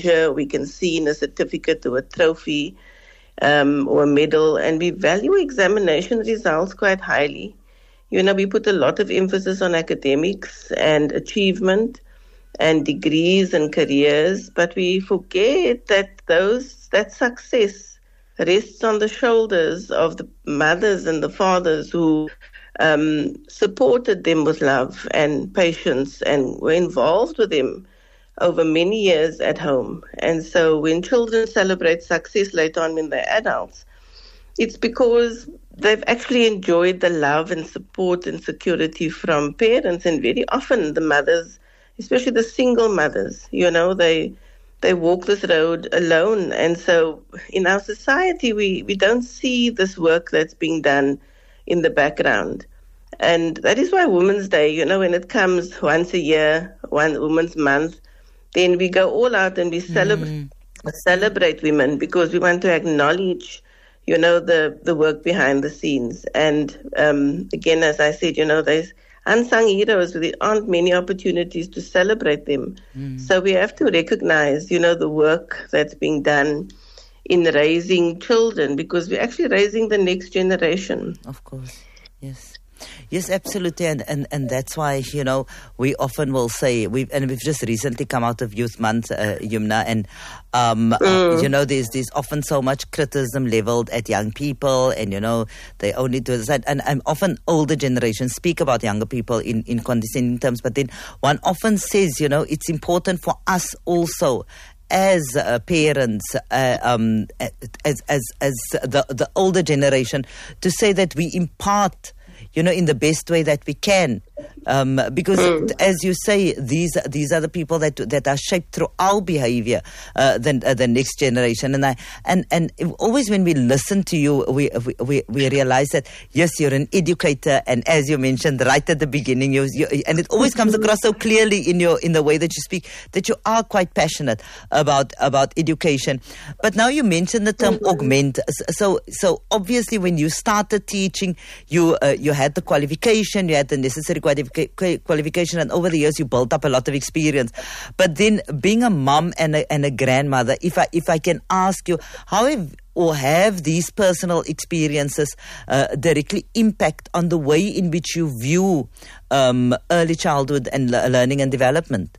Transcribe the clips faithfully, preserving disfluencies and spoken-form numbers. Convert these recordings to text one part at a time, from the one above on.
we can see in a certificate or a trophy um, or a medal, and we value examination results quite highly. You know, we put a lot of emphasis on academics and achievement and degrees and careers, but we forget that those that success rests on the shoulders of the mothers and the fathers who um, supported them with love and patience and were involved with them over many years at home. And so when children celebrate success later on when they're adults, it's because they've actually enjoyed the love and support and security from parents, and very often the mothers, especially the single mothers, you know, they they walk this road alone. And so in our society, we, we don't see this work that's being done in the background. And that is why Women's Day, you know, when it comes once a year, one Women's Month, then we go all out and we celebrate, mm. celebrate women, because we want to acknowledge, you know, the, the work behind the scenes. And um, again, as I said, you know, there's unsung heroes, there aren't many opportunities to celebrate them. Mm. So we have to recognize, you know, the work that's being done in raising children, because we're actually raising the next generation. Of course, yes. Yes, absolutely, and, and and that's why, you know, we often will say, we and we've just recently come out of Youth Month, uh, Yumna, and um, mm. uh, you know, there's there's often so much criticism leveled at young people, and you know, they only do this, and, and often older generations speak about younger people in in condescending terms, but then one often says, you know, it's important for us also, as uh, parents, uh, um, as as as the the older generation, to say that we impart, you know, in the best way that we can, um, because mm. as you say, these these are the people that that are shaped through our behavior, uh, the uh, the next generation. And I and and always when we listen to you, we we we realize that yes, you're an educator, and as you mentioned right at the beginning, you, you and it always comes across so clearly in your in the way that you speak, that you are quite passionate about about education. But now you mentioned the term mm-hmm. augment. So so obviously when you started teaching, you uh, you had the qualification, you had the necessary qualifica- qualification, and over the years you built up a lot of experience. But then being a mom and a, and a grandmother, if I if I can ask you, how have or have these personal experiences uh, directly impact on the way in which you view um, early childhood and le- learning and development?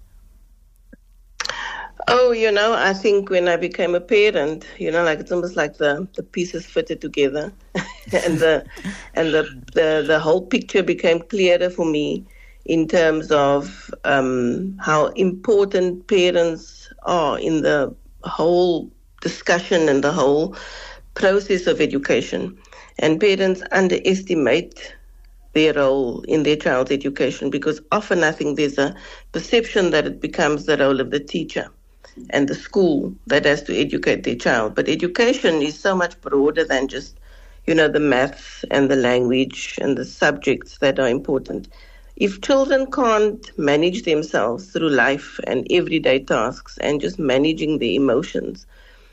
Oh, you know, I think when I became a parent, you know, like it's almost like the, the pieces fitted together and the and the, the the whole picture became clearer for me in terms of um, how important parents are in the whole discussion and the whole process of education. And parents underestimate their role in their child's education, because often I think there's a perception that it becomes the role of the teacher and the school that has to educate their child. But education is so much broader than just, you know, the maths and the language and the subjects that are important. If children can't manage themselves through life and everyday tasks and just managing their emotions,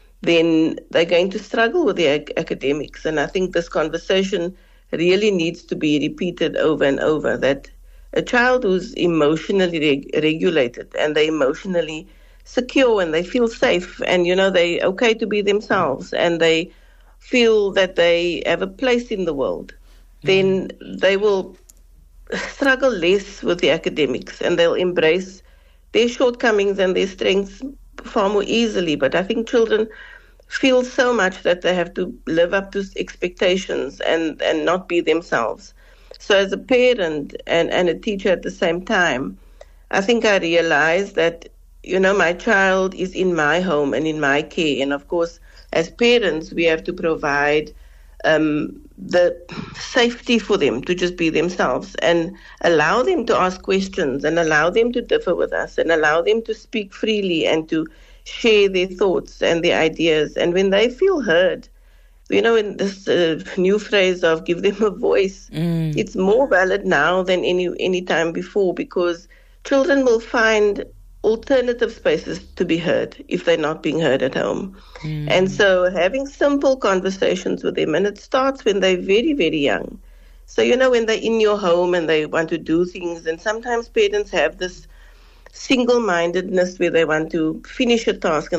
then they're going to struggle with their ac- academics. And I think this conversation really needs to be repeated over and over, that a child who's emotionally reg- regulated and they're emotionally secure and they feel safe and, you know, they're okay to be themselves and they feel that they have a place in the world, then they will struggle less with the academics and they'll embrace their shortcomings and their strengths far more easily. But I think children feel so much that they have to live up to expectations and, and not be themselves. So as a parent and, and a teacher at the same time, I think I realized that, you know, my child is in my home and in my care. And of course, as parents, we have to provide um, the safety for them to just be themselves and allow them to ask questions and allow them to differ with us and allow them to speak freely and to share their thoughts and their ideas. And when they feel heard, you know, in this uh, new phrase of give them a voice, mm. it's more valid now than any any time before, because children will find alternative spaces to be heard if they're not being heard at home. Mm. And so having simple conversations with them, and it starts when they're very, very young. So, you know, when they're in your home and they want to do things, and sometimes parents have this single-mindedness where they want to finish a task and